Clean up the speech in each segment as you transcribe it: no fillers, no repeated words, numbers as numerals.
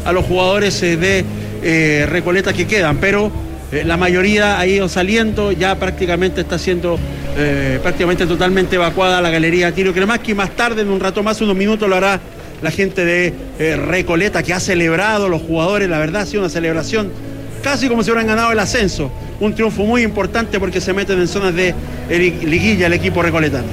a los jugadores de Recoleta que quedan, pero la mayoría ha ido saliendo, ya prácticamente está siendo prácticamente totalmente evacuada la galería Tilio Kremaski. Más tarde, en un rato más, unos minutos, lo hará la gente de Recoleta, que ha celebrado los jugadores. La verdad ha sido una celebración casi como si hubieran ganado el ascenso, un triunfo muy importante porque se meten en zonas de liguilla el equipo recoletano.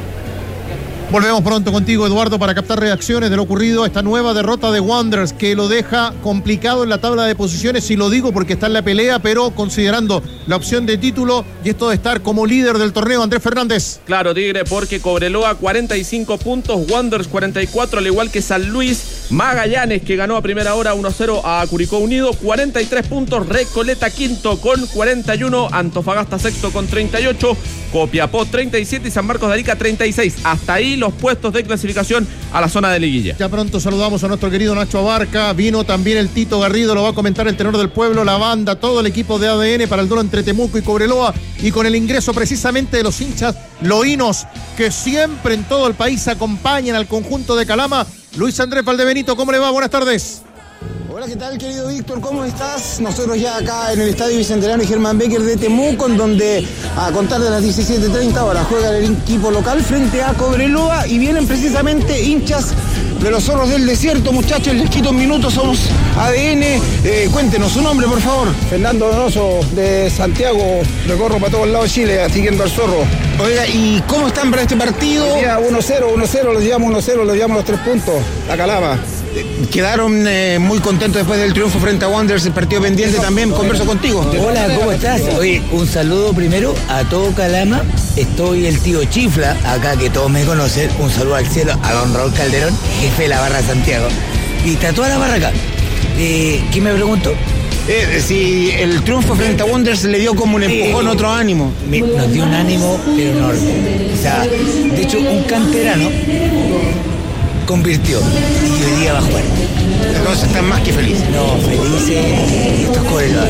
Volvemos pronto contigo, Eduardo, para captar reacciones de lo ocurrido, esta nueva derrota de Wanderers que lo deja complicado en la tabla de posiciones, y lo digo porque está en la pelea, pero considerando la opción de título y esto de estar como líder del torneo. Andrés Fernández. Claro, Tigre, porque Cobreloa 45 puntos, Wanderers 44, al igual que San Luis. Magallanes, que ganó a primera hora 1-0 a Curicó Unido, 43 puntos. Recoleta quinto con 41, Antofagasta sexto con 38, Copiapó 37 y San Marcos de Arica 36. Hasta ahí los puestos de clasificación a la zona de liguilla. Ya pronto saludamos a nuestro querido Nacho Abarca. Vino también el Tito Garrido, lo va a comentar el tenor del pueblo, la banda, todo el equipo de ADN para el duelo entre Temuco y Cobreloa, y con el ingreso precisamente de los hinchas loínos que siempre en todo el país acompañan al conjunto de Calama. Luis Andrés Valdebenito, ¿cómo le va? Buenas tardes. Hola, ¿qué tal, querido Víctor? ¿Cómo estás? Nosotros ya acá en el Estadio Bicentenario Germán Becker de Temuco, en donde a contar de las 17:30 horas juega el equipo local frente a Cobreloa, y vienen precisamente hinchas de los Zorros del Desierto. Muchachos, les quito un minuto, somos ADN. Cuéntenos su nombre, por favor. Fernando Donoso, de Santiago, recorro para todos lados de Chile, siguiendo al Zorro. Oiga, ¿y cómo están para este partido? Ya 1-0, los llevamos 1-0, los llevamos los 3 puntos, a Calama. Quedaron muy contentos después del triunfo frente a Wanderers, el partido pendiente también. Converso contigo. Hola, ¿cómo estás? Oye, un saludo primero a todo Calama. Estoy el tío Chifla, acá que todos me conocen. Un saludo al cielo a don Raúl Calderón, jefe de la barra Santiago. Y está toda la barra acá. ¿Quién me preguntó? Si el triunfo frente a Wanderers le dio como un empujón, otro ánimo. Nos dio un ánimo, pero enorme. O sea, de hecho, un canterano convirtió y hoy día va a jugar. Entonces están más que felices. No, felices, esto es Cobreloa.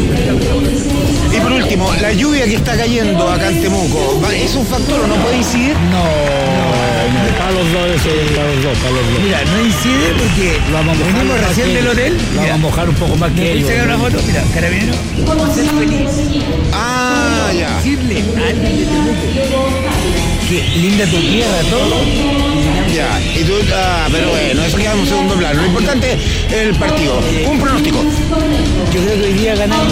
Y por último, la lluvia que está cayendo acá en Temuco, ¿es un factor o no puede incidir? No. Para los dos, eso, para los dos. Mira, no incide porque venimos recién del hotel. Lo vamos a mojar un poco más que ellos. Sacar una foto, mira, carabinero. Vamos a ser feliz. Ah, ya. Decirle a alguien de Temuco que linda tu tierra, todo. Ya, y tú, pero bueno, eso queda en un segundo plano. Lo importante es el partido. Un pronóstico. Yo creo que hoy día ganamos.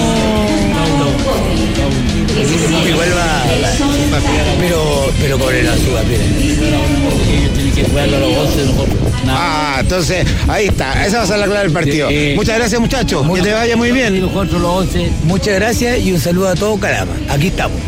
Igual va pero Cobreloa suba, ellos tienen que jugarlo a los 11 nosotros. Entonces, ahí está. Esa va a ser la clave del partido. Muchas gracias, muchachos. Que te vaya muy bien. Nosotros los 11. Muchas gracias y un saludo a todo Calama. Aquí estamos.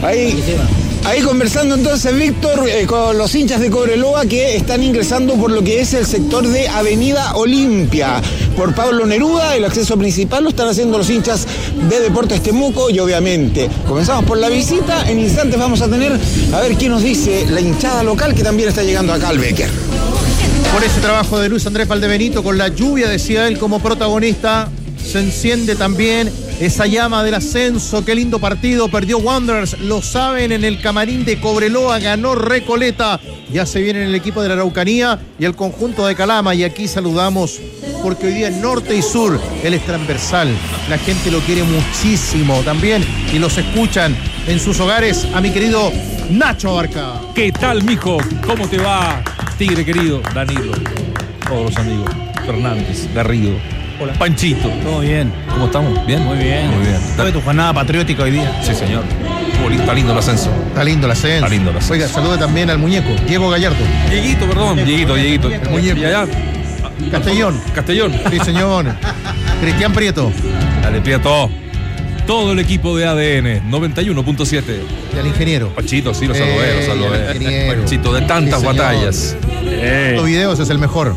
Ahí conversando entonces, Víctor, con los hinchas de Cobreloa que están ingresando por lo que es el sector de Avenida Olimpia. Por Pablo Neruda, el acceso principal lo están haciendo los hinchas de Deportes Temuco, y obviamente comenzamos por la visita. En instantes vamos a tener a ver qué nos dice la hinchada local que también está llegando acá al Becker. Por ese trabajo de Luis Andrés Valdebenito, con la lluvia, decía él, como protagonista, se enciende también esa llama del ascenso. Qué lindo partido, perdió Wanderers, lo saben, en el camarín de Cobreloa, ganó Recoleta, ya se viene el equipo de la Araucanía y el conjunto de Calama, y aquí saludamos porque hoy día en norte y sur él es transversal, la gente lo quiere muchísimo también y los escuchan en sus hogares, a mi querido Nacho Abarca. ¿Qué tal, mijo? ¿Cómo te va, Tigre querido? Danilo, todos los amigos, Fernández, Garrido. Hola. Panchito. Todo bien. ¿Cómo estamos? ¿Bien? Muy bien. Muy bien. ¿Fue tu jornada patriótica hoy día? Sí, señor. Está lindo el ascenso. Está lindo el ascenso. Está lindo el ascenso. Oiga, salude también al muñeco, Diego Gallardo. Dieguito, perdón. Dieguito. El muñeco. Y allá. Castellón. Sí, señor. Cristian Prieto. Dale, Prieto. Todo el equipo de ADN 91.7. Y al ingeniero. Panchito, sí, lo saludé. Panchito, de tantas batallas. Los videos es el mejor.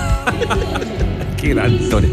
Qué gran historia.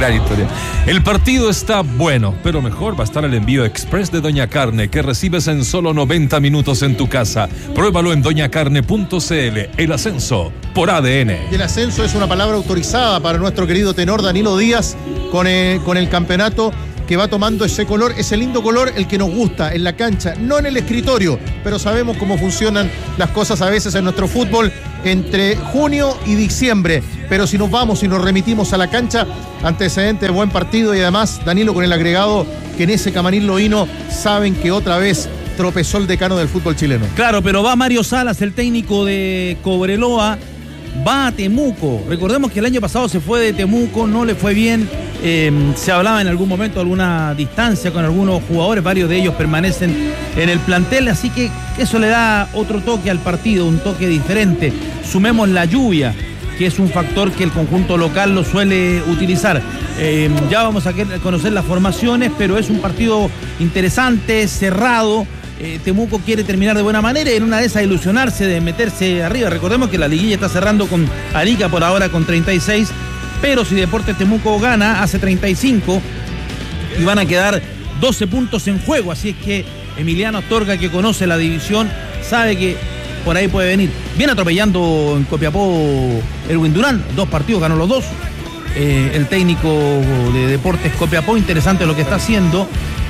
El partido está bueno, pero mejor va a estar el envío express de Doña Carne, que recibes en solo 90 minutos en tu casa. Pruébalo en doñacarne.cl. El ascenso por ADN. Y el ascenso es una palabra autorizada para nuestro querido tenor Danilo Díaz con el campeonato que va tomando ese color, ese lindo color, el que nos gusta en la cancha, no en el escritorio, pero sabemos cómo funcionan las cosas a veces en nuestro fútbol entre junio y diciembre. pero si nos vamos y nos remitimos a la cancha, antecedente de buen partido y además Danilo con el agregado que en ese camarín loíno saben que otra vez tropezó el decano del fútbol chileno. Claro, pero va Mario Salas, el técnico de Cobreloa, va a Temuco. Recordemos que el año pasado se fue de Temuco, no le fue bien. Se hablaba en algún momento de alguna distancia con algunos jugadores, varios de ellos permanecen en el plantel, así que eso le da otro toque al partido, un toque diferente. Sumemos la lluvia, que es un factor que el conjunto local lo suele utilizar. Ya vamos a conocer las formaciones, pero es un partido interesante, cerrado. Temuco quiere terminar de buena manera y en una de esas ilusionarse de meterse arriba. Recordemos que la liguilla está cerrando con Arica por ahora con 36, pero si Deportes Temuco gana, hace 35 y van a quedar 12 puntos en juego. Así es que Emiliano Astorga, que conoce la división, sabe que por ahí puede venir. Viene atropellando en Copiapó Erwin Durán, 2 partidos, ganó los 2. El técnico de Deportes Copiapó, interesante lo que está haciendo.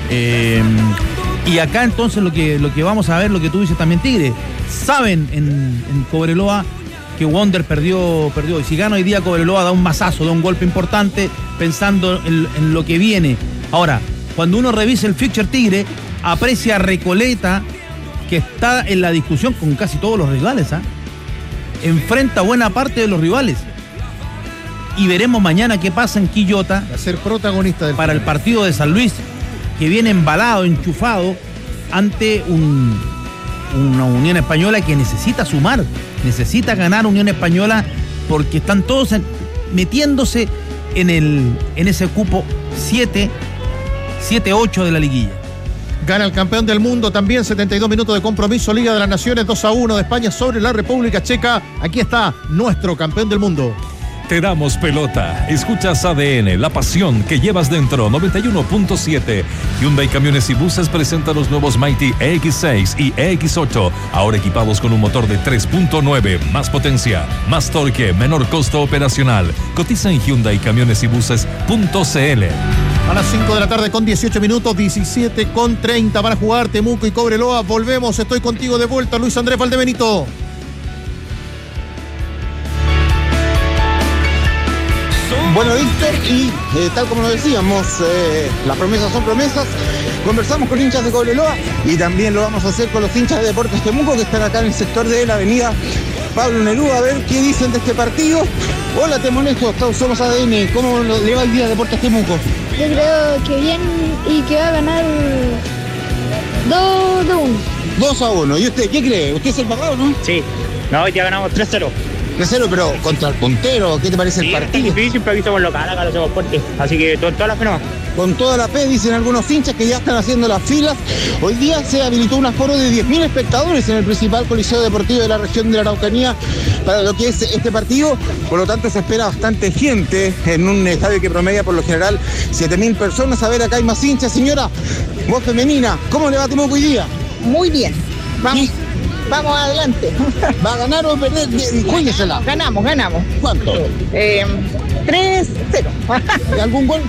Y acá entonces lo que vamos a ver, lo que tú dices también, Tigre, saben en Cobreloa que Wander perdió y si gana hoy día Cobreloa da un mazazo, da un golpe importante pensando en lo que viene. Ahora, cuando uno revisa el fixture Tigre, aprecia a Recoleta, que está en la discusión con casi todos los rivales, enfrenta buena parte de los rivales. Y veremos mañana qué pasa en Quillota a ser protagonista del para el partido de San Luis, que viene embalado, enchufado ante una Unión Española que necesita sumar, necesita ganar Unión Española, porque están todos metiéndose en ese cupo 7-8 de la liguilla. Gana el campeón del mundo también, 72 minutos de compromiso, Liga de las Naciones, 2-1 de España sobre la República Checa. Aquí está nuestro campeón del mundo. Te damos pelota. Escuchas ADN, la pasión que llevas dentro. 91.7. Hyundai Camiones y Buses presenta los nuevos Mighty EX6 y EX8. Ahora equipados con un motor de 3.9. Más potencia, más torque, menor costo operacional. Cotiza en Hyundai Camiones y Buses.cl. A las 5 de la tarde con 18 minutos, 17:30 para jugar Temuco y Cobreloa. Volvemos, estoy contigo de vuelta, Luis Andrés Valdebenito. Bueno, Víctor, y tal como lo decíamos, las promesas son promesas. Conversamos con hinchas de Cobreloa y también lo vamos a hacer con los hinchas de Deportes Temuco, que están acá en el sector de la avenida Pablo Neruda, a ver qué dicen de este partido. Hola, Temonejo, somos ADN. ¿Cómo le va el día a Deportes Temuco? Yo creo que bien y que va a ganar 2-1. 2-1. ¿Y usted qué cree? ¿Usted es el pagado, no? Sí. No, hoy ya ganamos 3-0. 3-0, pero contra el puntero, ¿qué te parece el partido? Es difícil, pero aquí somos local, acá lo hacemos fuerte. Así que toda la fe nomás. Con toda la fe, dicen algunos hinchas que ya están haciendo las filas. Hoy día se habilitó un aforo de 10.000 espectadores en el principal coliseo deportivo de la región de la Araucanía para lo que es este partido. Por lo tanto, se espera bastante gente en un estadio que promedia por lo general 7.000 personas. A ver, acá hay más hinchas. Señora, voz femenina, ¿cómo le va a Temuco hoy día? Muy bien. Vamos adelante. ¿Va a ganar o perder? Juéguesela. Ganamos. ¿Cuánto? 3-0. ¿Algún gol?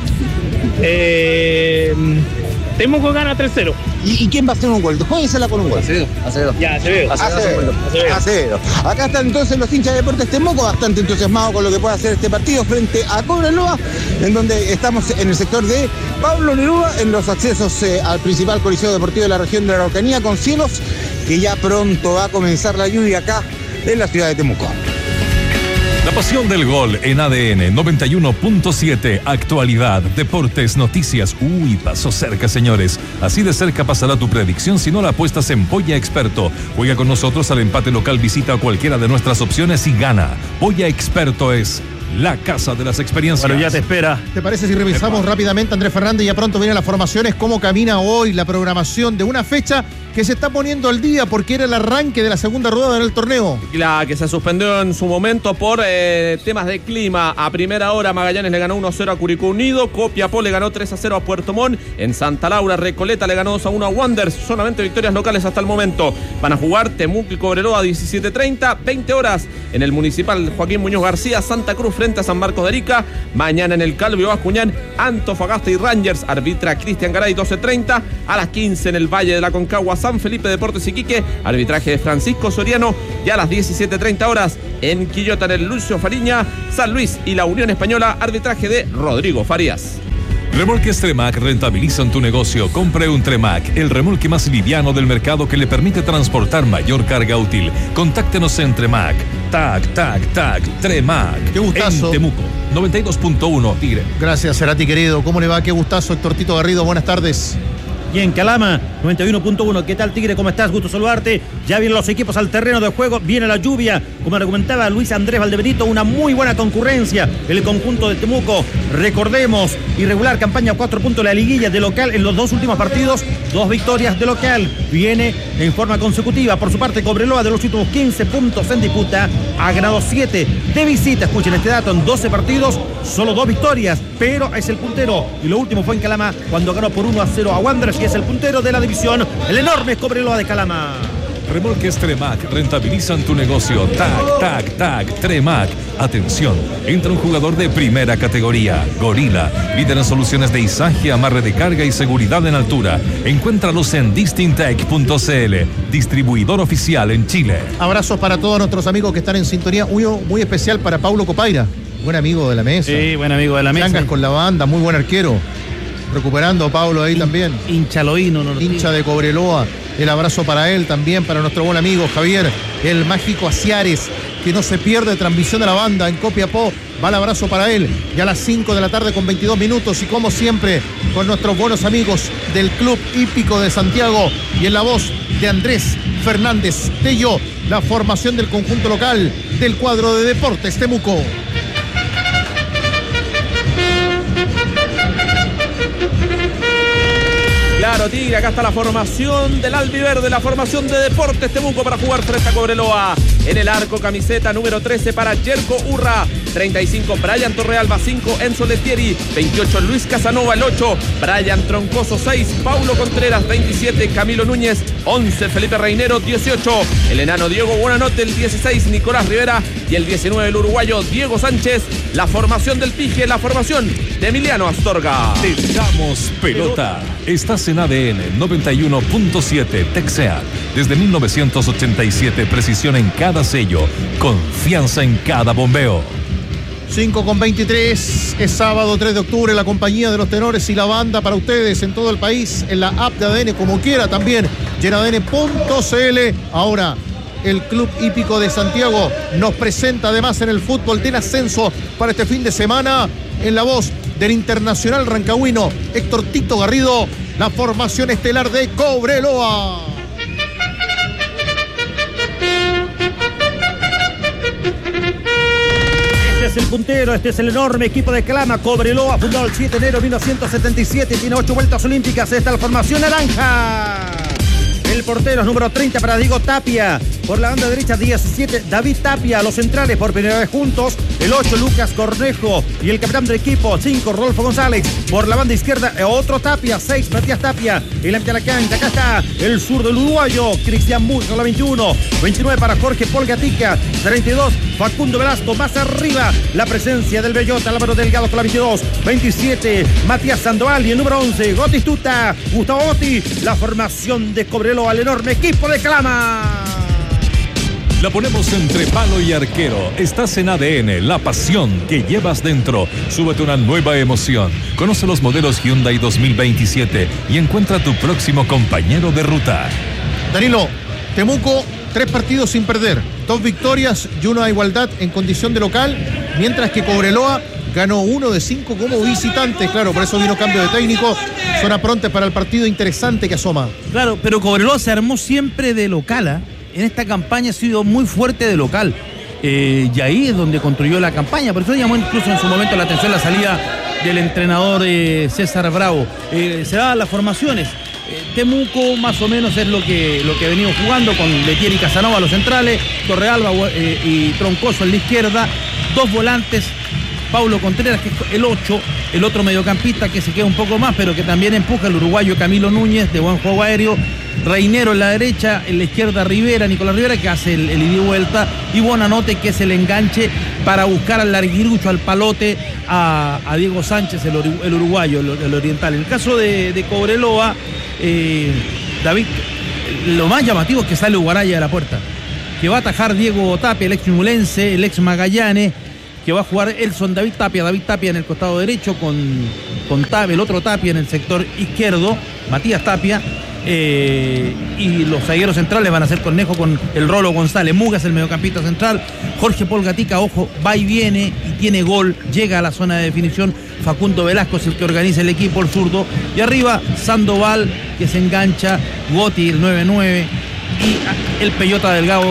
Temuco gana 3-0. ¿Y quién va a hacer un gol? Juéguesela con un gol. Acevedo. Ya, Acevedo. Acá están entonces los hinchas de Deportes Temuco, bastante entusiasmados con lo que puede hacer este partido frente a Cobreloa, en donde estamos en el sector de Pablo Neruda, en los accesos al principal coliseo deportivo de la región de la Araucanía, con cielos que ya pronto va a comenzar la lluvia acá en la ciudad de Temuco. La pasión del gol en ADN 91.7. Actualidad, deportes, noticias. Uy, pasó cerca, señores. Así de cerca pasará tu predicción si no la apuestas en Polla Experto. Juega con nosotros al empate local, visita cualquiera de nuestras opciones y gana. Polla Experto es la casa de las experiencias. Bueno, ya te espera. ¿Te parece si revisamos rápidamente, Andrés Fernández? Ya pronto vienen las formaciones, cómo camina hoy la programación de una fecha que se está poniendo al día porque era el arranque de la segunda rueda en el torneo. La que se suspendió en su momento por temas de clima. A primera hora Magallanes le ganó 1-0 a Curicó Unido, Copiapó le ganó 3-0 a Puerto Montt, en Santa Laura Recoleta le ganó 2-1 a Wanderers, solamente victorias locales hasta el momento. Van a jugar Temuco y Cobreloa a 17:30, 20 horas en el Municipal Joaquín Muñoz García, Santa Cruz frente a San Marcos de Arica. Mañana en el Calvo Bascuñán, Antofagasta y Rangers, arbitra Cristian Garay, 12:30. A las 15 en el Valle de la Concagua, San Felipe Deportes Iquique, arbitraje de Francisco Soriano. Y a las 17:30 horas en Quillota, en el Lucio Fariña, San Luis y la Unión Española, arbitraje de Rodrigo Farías. Remolques Tremac rentabilizan tu negocio. Compre un Tremac, el remolque más liviano del mercado que le permite transportar mayor carga útil. Contáctenos en Tremac. Tremac. Qué gustazo. En Temuco, 92.1 Tigre. Gracias, Cerati querido. ¿Cómo le va? Qué gustazo, Héctor Tito Garrido. Buenas tardes. Y en Calama, 91.1. ¿Qué tal, Tigre? ¿Cómo estás? Gusto saludarte. Ya vienen los equipos al terreno de juego. Viene la lluvia. Como argumentaba Luis Andrés Valdebenito, una muy buena concurrencia. El conjunto de Temuco. Recordemos, irregular campaña, 4 puntos la liguilla de local en los 2 últimos partidos. 2 victorias de local. Viene en forma consecutiva. Por su parte, Cobreloa, de los últimos 15 puntos en disputa, ha ganado 7 de visita. Escuchen este dato: en 12 partidos, solo 2 victorias. Pero es el puntero. Y lo último fue en Calama, cuando ganó por 1-0 a Wanderers, y es el puntero de la división, el enorme Cobreloa de Calama. Remolques Tremac rentabilizan tu negocio. Tremac. Atención, entra un jugador de primera categoría, Gorila, líder en soluciones de izaje, amarre de carga y seguridad en altura. Encuéntralos en distintech.cl, distribuidor oficial en Chile. Abrazos para todos nuestros amigos que están en sintonía. Uno muy especial para Paulo Copaira, buen amigo de la mesa. Sí, buen amigo de la mesa. Changas con la banda, muy buen arquero. Recuperando a Pablo ahí también. Hinchaloíno, ¿no? Hincha de Cobreloa. El abrazo para él también, para nuestro buen amigo Javier, el mágico Asiares, que no se pierde transmisión de la banda en Copiapó. Va el abrazo para él. Ya a las 5 de la tarde con 22 minutos. Y como siempre, con nuestros buenos amigos del Club Hípico de Santiago. Y en la voz de Andrés Fernández Tello, la formación del conjunto local del cuadro de Deportes Temuco. Claro, Tigre, acá está la formación del albiverde, la formación de Deportes Temuco para jugar frente a Cobreloa. En el arco, camiseta número 13 para Yerko Urra, 35 Brian Torrealba, 5 Enzo Letieri, 28 Luis Casanova, el 8 Brian Troncoso, 6 Paulo Contreras, 27 Camilo Núñez, 11 Felipe Reinero, 18 el enano Diego Buenanote, el 16 Nicolás Rivera y el 19 el uruguayo Diego Sánchez. La formación del Pige, la formación de Emiliano Astorga. Te damos pelota. Estás en ADN 91.7 Texea. Desde 1987, precisión en cada sello, confianza en cada bombeo. 5:23, es sábado 3 de octubre, la compañía de los tenores y la banda para ustedes en todo el país, en la app de ADN, como quiera también, y en ADN.cl. Ahora, el Club Hípico de Santiago nos presenta además en el fútbol del ascenso para este fin de semana, en la voz del internacional rancagüino Héctor Tito Garrido, la formación estelar de Cobreloa. Este es el puntero, este es el enorme equipo de Calama, Cobreloa, fundado el 7 de enero de 1977, tiene 8 vueltas olímpicas. Esta es la formación naranja. El portero es número 30 para Diego Tapia. Por la banda derecha, 17, David Tapia. Los centrales por primera vez juntos, el 8, Lucas Cornejo. Y el capitán del equipo, 5, Rodolfo González. Por la banda izquierda, otro Tapia, 6, Matías Tapia. En la mitad de la cancha, acá está el sur del uruguayo, Cristian Muñ con la 21. 29 para Jorge Polgatica. 32, Facundo Velasco. Más arriba, la presencia del Bellota, Álvaro Delgado con la 22. 27, Matías Sandoval. Y el número 11, Gotis Tuta, Gustavo Gotti. La formación de Cobreloa, el enorme equipo de Calama. La ponemos entre palo y arquero. Estás en ADN, la pasión que llevas dentro. Súbete una nueva emoción. Conoce los modelos Hyundai 2027 y encuentra tu próximo compañero de ruta. Danilo, Temuco, 3 partidos sin perder, 2 victorias y una igualdad en condición de local, mientras que Cobreloa ganó 1 de 5 como visitante. Claro, por eso vino cambio de técnico. Zona pronta para el partido interesante que asoma. Claro, pero Cobreloa se armó siempre de local, ¿eh? En esta campaña ha sido muy fuerte de local. Y ahí es donde construyó la campaña. Por eso llamó incluso en su momento la atención la salida del entrenador César Bravo. Se daban las formaciones. Temuco más o menos es lo que ha venido jugando, con Letieri y Casanova a los centrales, Torrealba y Troncoso en la izquierda, 2 volantes, Paulo Contreras, que es el 8, el otro mediocampista que se queda un poco más, pero que también empuja, el uruguayo Camilo Núñez, de buen juego aéreo. Reinero en la derecha, en la izquierda Rivera, Nicolás Rivera, que hace el ida y vuelta, y Buenanote, que es el enganche para buscar al larguirucho, al palote, a Diego Sánchez, el uruguayo, el oriental. En el caso de Cobreloa, David, lo más llamativo es que sale Ugaraya de la puerta, que va a atajar Diego Tapia, el ex Ñublense, el ex Magallanes, que va a jugar Elson David Tapia en el costado derecho, con Tapia, el otro Tapia en el sector izquierdo, Matías Tapia, y los zagueros centrales van a ser Cornejo con el Rolo González, Mugas el mediocampista central, Jorge Paul Gatica, ojo, va y viene y tiene gol, llega a la zona de definición, Facundo Velasco es el que organiza el equipo, el zurdo, y arriba Sandoval, que se engancha, Gotti el 9-9 y el Peyota Delgado,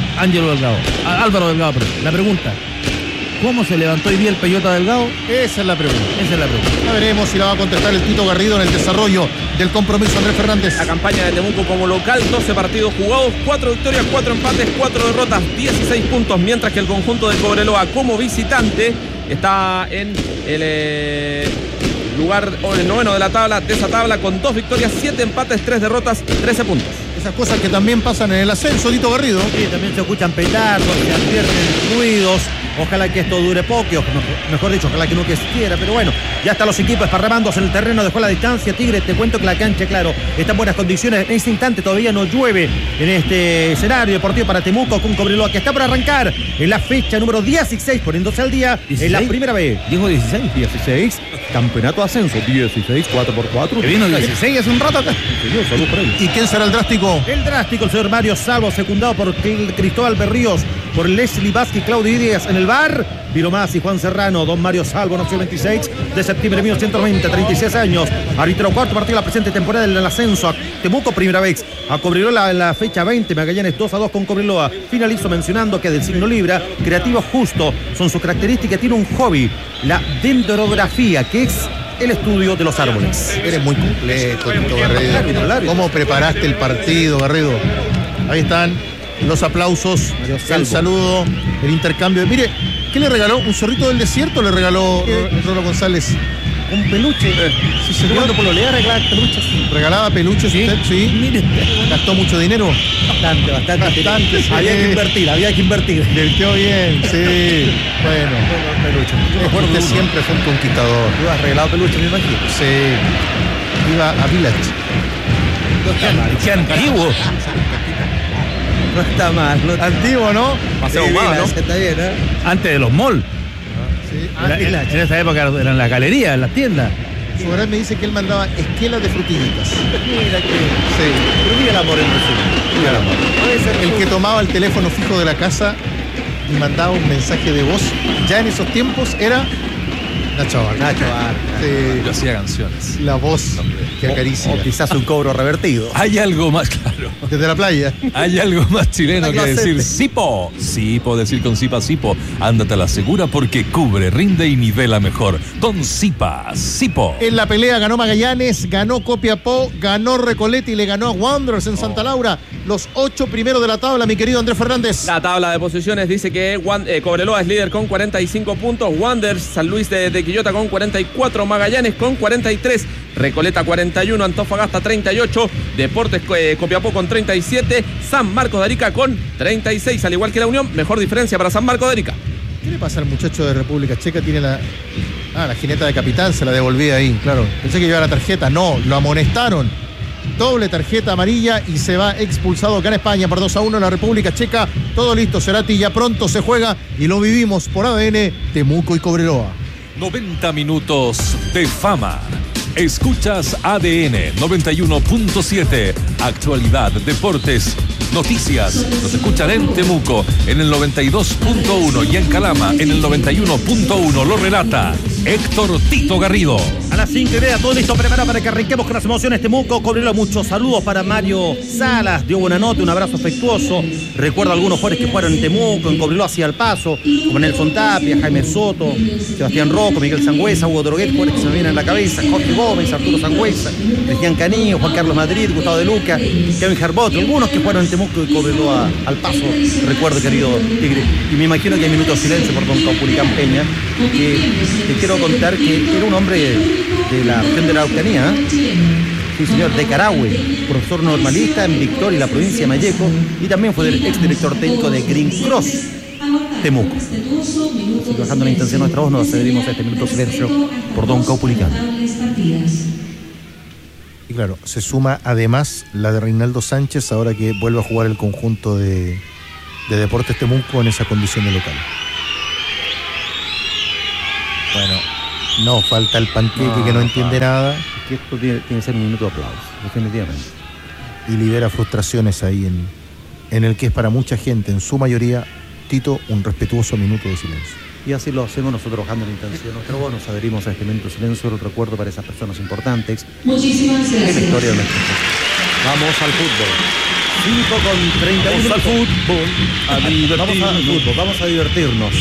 Álvaro Delgado, perdón. La pregunta: ¿cómo se levantó hoy día el Peyota Delgado? Esa es la pregunta. Ya veremos si la va a contestar el Tito Garrido en el desarrollo del compromiso. Andrés Fernández. La campaña de Temuco como local, 12 partidos jugados, 4 victorias, 4 empates, 4 derrotas, 16 puntos, mientras que el conjunto de Cobreloa como visitante está en el lugar el noveno de esa tabla con 2 victorias, 7 empates, 3 derrotas, 13 puntos. Esas cosas que también pasan en el ascenso, Tito Garrido. Sí, también se escuchan petardos, se advierten ruidos. Ojalá que esto dure poco, mejor dicho, ojalá que no quiera, pero bueno, ya están los equipos esparramándose en el terreno, dejó la distancia. Tigre, te cuento que la cancha, claro, está en buenas condiciones. En este instante todavía no llueve en este escenario deportivo para Temuco con Cobreloa, que está por arrancar en la fecha número 16, poniéndose al día 16, en la primera vez. Dijo 16. 16, campeonato de ascenso, 16, 4x4. Que vino 16 hace un rato acá. Señor, salud por él. ¿Y quién será el drástico? El drástico, el señor Mario Salvo, secundado por Cristóbal Berríos, por Leslie Vázquez, Claudio Díaz en el bar, Viro Más y Juan Serrano. Don Mario Salvo nació el 26 de septiembre de 1990, 36 años, árbitro cuarto partido de la presente temporada en el ascenso. A Temuco primera vez, a Cobreloa en la fecha 20, Magallanes 2-2 con Cobreloa. Finalizo mencionando que del signo Libra, creativo justo, son sus características. Tiene un hobby, la dendrografía, que es el estudio de los árboles. Eres muy completo, Tito Garrido. ¿Cómo preparaste el partido, Garrido? Ahí están los aplausos, el saludo, el intercambio. Mire, ¿qué le regaló? ¿Un zorrito del desierto le regaló Rolo González? Un peluche. Sí, señor. ¿Cuándo por lo le regalaba peluches? ¿Regalaba peluches usted? Sí. Mire. ¿Gastó mucho dinero? Bastante. Sí. Había que invertir. Invirtió bien, sí. Bueno. Peluche. Usted siempre fue un conquistador. ¿Tú has regalado peluches, me imagino? Sí. Iba a Village. Qué antiguo. No está mal. Antiguo, ¿no? Paseo humano, ¿no? Está bien, ¿eh? Antes de los malls. Sí. En esa época eran las galerías, las tiendas. Su verdad me dice que él mandaba esquelas de frutillitas. Mira que... Sí. Pero mira el amor en resumen. Mira el amor. El que tomaba el teléfono fijo de la casa y mandaba un mensaje de voz, ya en esos tiempos era Nacho Barca. Yo hacía canciones. La voz que acaricia. O quizás un cobro revertido. Hay algo más, claro. Desde la playa. Hay algo más chileno que decir Sipo. Sipo, decir con Sipa, Sipo. Ándate a la segura porque cubre, rinde y nivela mejor. Con Sipa, Sipo. En la pelea ganó Magallanes, ganó Copiapó, ganó Recoleta y le ganó a Wanderers en Santa Laura. Los 8 primeros de la tabla, mi querido Andrés Fernández. La tabla de posiciones dice que Cobreloa es líder con 45 puntos. Wanderers, San Luis de Quillota con 44. Magallanes con 43. Recoleta 41, Antofagasta 38, Deportes Copiapó con 37, San Marcos de Arica con 36, al igual que la Unión, mejor diferencia para San Marcos de Arica. ¿Qué le pasa al muchacho de República Checa? Tiene la jineta de capitán, se la devolví ahí, claro. Pensé que llevaba la tarjeta, no, lo amonestaron. Doble tarjeta amarilla y se va expulsado acá en España por 2-1 en la República Checa. Todo listo, Cerati, ya pronto se juega y lo vivimos por ADN, Temuco y Cobreloa. 90 minutos de fama. Escuchas ADN 91.7. Actualidad, deportes, noticias. Nos escuchan en Temuco en el 92.1 y en Calama en el 91.1. Lo relata Héctor Tito Garrido. A las 5:30, todo listo, preparado para que arranquemos con las emociones. Temuco, Cobreloa, muchos saludos para Mario Salas. Dio buena nota, un abrazo afectuoso. Recuerdo a algunos jugadores que jugaron en Temuco, en Cobreloa hacia el paso, como Nelson Tapia, Jaime Soto, Sebastián Rocco, Miguel Sangüesa, Hugo Droguet, jugadores que se me vienen en la cabeza, Jorge Gómez, Arturo Sangüesa, Cristian Canillo, Juan Carlos Madrid, Gustavo de Luca, Kevin Jarbot, algunos que fueron en Temuco y Cobreloa al paso. Recuerdo, querido Tigre. Y me imagino que hay minutos de silencio por don Caupulicán Peña, que te quiero contar que era un hombre de la región de la Araucanía, sí señor, de Carahue, profesor normalista en Victoria y la provincia de Malleco, y también fue el exdirector técnico de Green Cross. Temuco. Sigue bajando la intención nuestra voz, nos cedimos este minuto de silencio por Don Caupolicán. Y claro, se suma además la de Reinaldo Sánchez ahora que vuelve a jugar el conjunto de Deportes Temuco en esa condición de local. Bueno, no, falta el panqueque que no entiende nada. Es que esto tiene que ser un minuto de aplauso, definitivamente. Y libera frustraciones ahí en el que es para mucha gente, en su mayoría, Tito, un respetuoso minuto de silencio. Y así lo hacemos nosotros bajando la intención. Nuestro voz nos adherimos a este minuto de silencio, el recuerdo para esas personas importantes. Muchísimas gracias. En la historia de nuestro país. Vamos al fútbol. 5:31. Vamos al fútbol. Vamos a divertirnos.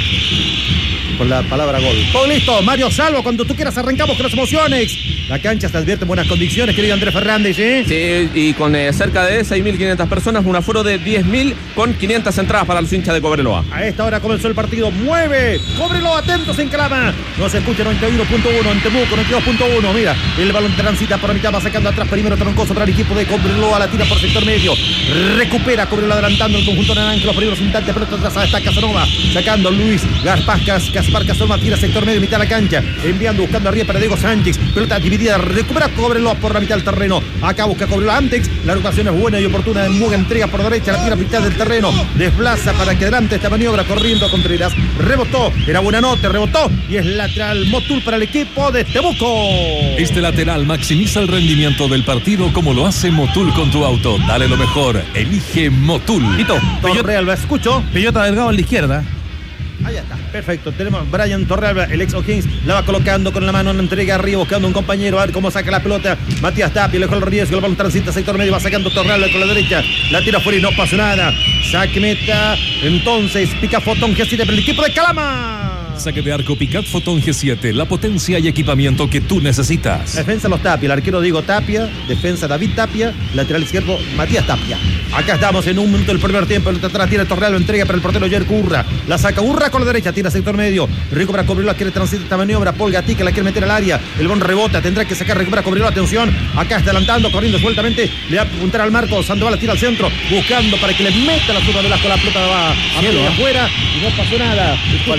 Con la palabra gol. Todo listo, Mario Salvo, cuando tú quieras arrancamos con las emociones. La cancha se advierte en buenas condiciones, querido Andrés Fernández, ¿eh? Sí, y con cerca de 6.500 personas, un aforo de 10.000 con 500 entradas para los hinchas de Cobreloa. A esta hora comenzó el partido, mueve, Cobreloa, atentos en Calama. Nos escucha 91.1 en Temuco, 92.1, mira, el balón transita por la mitad, va sacando atrás, primero Troncoso para el equipo de Cobreloa, la tira por sector medio, recupera Cobreloa adelantando el conjunto naranja, los primeros instantes, pero atrás está Casanova, sacando Luis Gaspar Casanova, tira sector medio, mitad de la cancha, enviando, buscando arriba para Diego Sánchez, pelota dividida, recupera Cobreloa por la mitad del terreno, acá busca Cobreloa antes, la agrupación es buena y oportuna, de Muga entrega por derecha, la tira a mitad del terreno, desplaza para que adelante esta maniobra, corriendo a Contreras, rebotó, era Buenanote, rebotó y es lateral Motul para el equipo de Temuco. Este lateral maximiza el rendimiento del partido como lo hace Motul con tu auto. Dale lo mejor, elige Motul. Tito, Torrealba, escucho. Pellota Delgado en la izquierda. Ahí está, perfecto. Tenemos Brian Torrealba, el ex O'Higgins, la va colocando con la mano en la entrega arriba, buscando un compañero, a ver cómo saca la pelota. Matías Tapia, le dejó el riesgo, el balón transita sector medio, va sacando Torrealba con la derecha, la tira fuera y no pasó nada. Saque meta, entonces pica Fotón G7 para el equipo de Calama. Saque de arco Picat Fotón G7, la potencia y equipamiento que tú necesitas. Defensa los Tapia, el arquero Diego Tapia, defensa David Tapia, lateral izquierdo Matías Tapia. Acá estamos en un minuto del primer tiempo, el atrás tira Torrealba, entrega para el portero Yerko Urra, la saca Urra con la derecha, tira sector medio, recupera Cobreloa, quiere transitar esta maniobra, Paul Gatica la quiere meter al área, el bon rebota, tendrá que sacar, recupera Cobreloa, atención, acá está adelantando, corriendo sueltamente, le va a apuntar al marco, Sandoval la tira al centro, buscando para que le meta la zurda de Velasco, la pelota va a afuera y no pasó nada.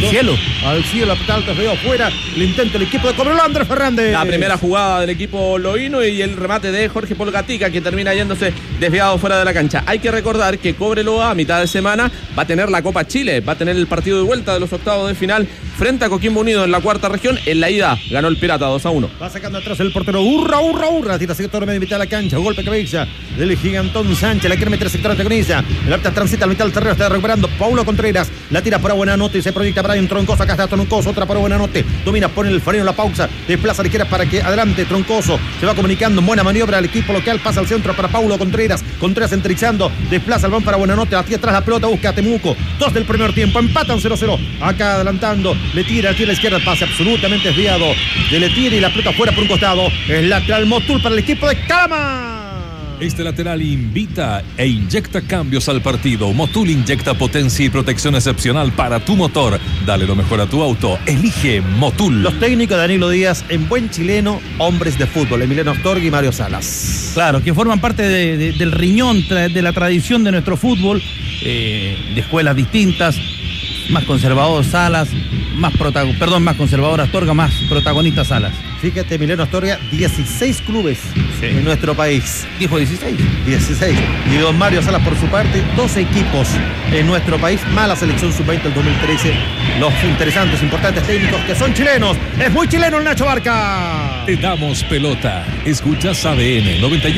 Al cielo, la pelota alta, se dio afuera, el intento del equipo de Cobreloa, Andrés Fernández. La primera jugada del equipo loíno y el remate de Jorge Paul Gatica, que termina yéndose desviado fuera de la cancha. Hay que recordar que Cobreloa a mitad de semana va a tener la Copa Chile, va a tener el partido de vuelta de los octavos de final frente a Coquimbo Unido en la cuarta región. En la ida ganó el Pirata 2-1. Va sacando atrás el portero Urra, tira sector medio, mitad de la cancha, golpe de cabeza del gigantón Sánchez, la quiere meter sector antagoniza, el arta transita a mitad del terreno, está recuperando Paulo Contreras, la tira para Buenanote y se proyecta Brian Troncoso, acá está Troncoso, otra para Buenanote, domina, pone el freno, la pausa, desplaza a la izquierda para que adelante Troncoso, se va comunicando, buena maniobra al equipo local, pasa al centro para Paulo Contreras entrixando, desplaza el balón para Buenanote, aquí atrás la pelota, busca a Temuco, 2 del primer tiempo, empatan 0-0, acá adelantando, le tira aquí a la izquierda, pase absolutamente desviado, le tira y la pelota fuera por un costado, es lateral Motul para el equipo de Calama. Este lateral invita e inyecta cambios al partido. Motul inyecta potencia y protección excepcional para tu motor. Dale lo mejor a tu auto. Elige Motul. Los técnicos de Danilo Díaz, en buen chileno, hombres de fútbol, Emiliano Astorga y Mario Salas. Claro, que forman parte del riñón, de la tradición de nuestro fútbol, de escuelas distintas. Más conservador Salas, más conservador Astorga, más protagonista Salas. Fíjate, Emiliano Astorga, 16 clubes en nuestro país. Dijo 16. 16. Y don Mario Salas, por su parte, 12 equipos en nuestro país, más la selección sub-20 del 2013. Los interesantes, importantes técnicos que son chilenos. Es muy chileno el Nacho Barca. Te damos pelota. Escuchas ADN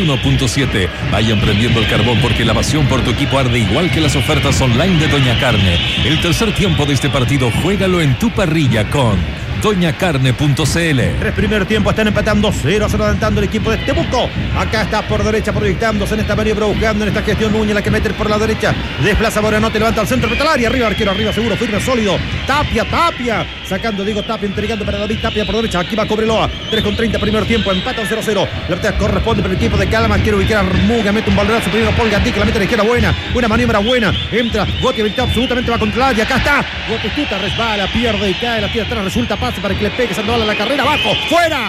91.7. Vayan prendiendo el carbón porque la pasión por tu equipo arde igual que las ofertas online de Doña Carne. El tercer tiempo de este partido, juégalo en tu parrilla con doñacarne.cl. 3 primer tiempo, están empatando 0-0, adelantando el equipo de Temuco. Acá está por derecha proyectándose en esta maniobra, buscando en esta gestión Núñez, la que mete por la derecha, desplaza Buenanote, levanta al centro, mete al área, arriba, arquero arriba, seguro, firme, sólido. Tapia, sacando Diego Tapia, entregando para David Tapia por derecha, aquí va Cobreloa, 3:30 primer tiempo, empatan 0-0. La verdad corresponde para el equipo de Calama, quiere ubicar a Muga, mete un balonazo primero, Paul Gatica, la mete a la izquierda, buena maniobra, entra, Gotti absolutamente va contra el área, acá está, Gotti resbala, pierde y cae, la tira atrás, resulta pase para que le pegue Sandoval a la carrera, abajo, fuera.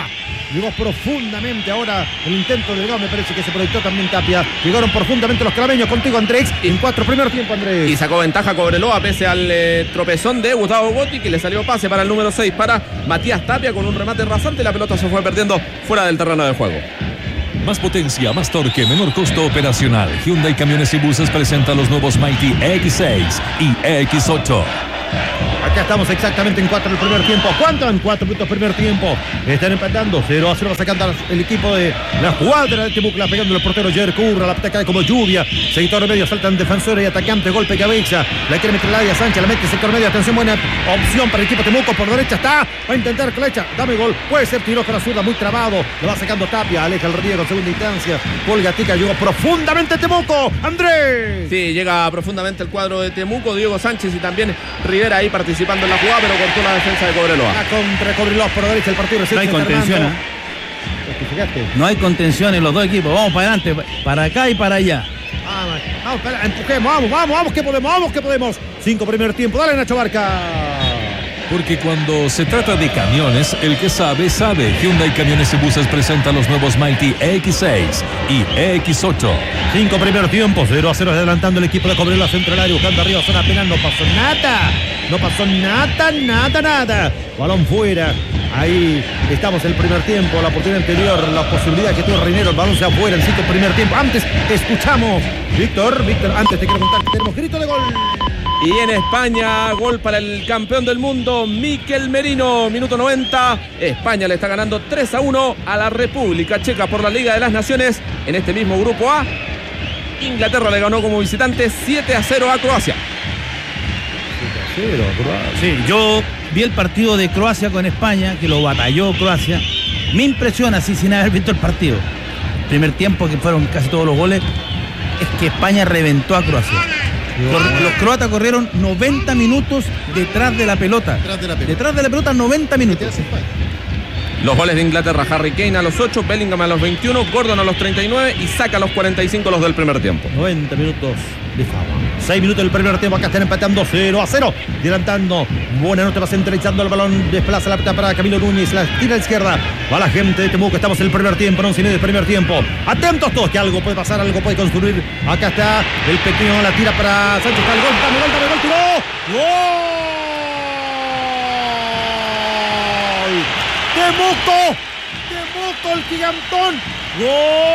Llegó profundamente ahora el intento de Delgado, me parece que se proyectó también Tapia. Llegaron profundamente los calameños. Contigo, Andrés. En 4 primer tiempo, Andrés. Y sacó ventaja Cobreloa pese al tropezón de Gustavo Gotti, que le salió pase para el número 6 para Matías Tapia con un remate rasante. La pelota se fue perdiendo fuera del terreno de juego. Más potencia, más torque, menor costo operacional. Hyundai Camiones y Buses presenta los nuevos Mighty X6 y X8. Acá estamos exactamente en 4 del primer tiempo. ¿Cuánto? En 4 minutos primer tiempo. Están empatando 0-0, sacando el equipo de la jugada de Temuco, pegando el portero Jer Curra. La pelota cae como lluvia. Sector medio, saltan defensores y atacantes. Golpe de cabeza. La quiere meter la área Sánchez. La mete sector medio. Atención, buena opción para el equipo Temuco. Por derecha está. Va a intentar Clecha. Dame gol. Puede ser tiro con la zurda. Muy trabado. Lo va sacando Tapia. Aleja el riego en segunda instancia. Polgatica llegó profundamente Temuco. Andrés. Sí, llega profundamente el cuadro de Temuco. Diego Sánchez y también Rivera ahí participando en la jugada, pero cortó la defensa de Cobreloa. Contra Cobreloa por derecha el partido. No hay contención. No hay contención en los dos equipos. Vamos para adelante, para acá y para allá. Vamos, empujemos, vamos, que podemos. 5 primer tiempo. Dale, Nacho Barca. Porque cuando se trata de camiones, el que sabe, sabe. Hyundai Camiones y Buses presenta los nuevos Mighty X6 y X8. 5 primer tiempo, 0-0 adelantando el equipo de Cobreloa central área, buscando arriba, zona penal, no pasó nada. Balón fuera. Ahí estamos en el primer tiempo, la oportunidad anterior, la posibilidad que tuvo Reinero, el balón se afuera en 5 primer tiempo. Antes escuchamos, Víctor, antes te quiero contar que tenemos grito de gol. Y en España, gol para el campeón del mundo, Mikel Merino, minuto 90. España le está ganando 3-1 a la República Checa por la Liga de las Naciones. En este mismo grupo A, Inglaterra le ganó como visitante 7-0 a Croacia. Sí, yo vi el partido de Croacia con España, que lo batalló Croacia. Me impresiona, así sin haber visto el partido. Primer tiempo, que fueron casi todos los goles, es que España reventó a Croacia. Los croatas corrieron 90 minutos detrás de la pelota. Detrás de la pelota 90 minutos. Los goles de Inglaterra: Harry Kane a los 8, Bellingham a los 21, Gordon a los 39 y Saka a los 45, los del primer tiempo. 90 minutos de fama. 6 minutos del primer tiempo, acá están empatando 0-0. Adelantando, buena nota, va centralizando el balón, desplaza la pelota para Camilo Núñez, la tira a la izquierda. Va la gente de Temuco, estamos en el primer tiempo, 11 del primer tiempo. Atentos todos, que algo puede pasar, algo puede construir. Acá está el pequeño, la tira para Sánchez, está el gol, dame gol, tiró. ¡Gol! ¡Temuco! El gigantón. ¡Gol!